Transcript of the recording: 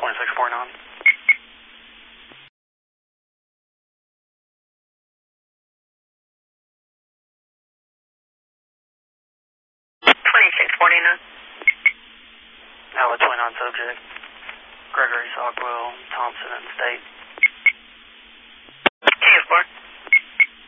2649. 2649. Alpha 29 subject. Gregory Sockwell, Thompson and State.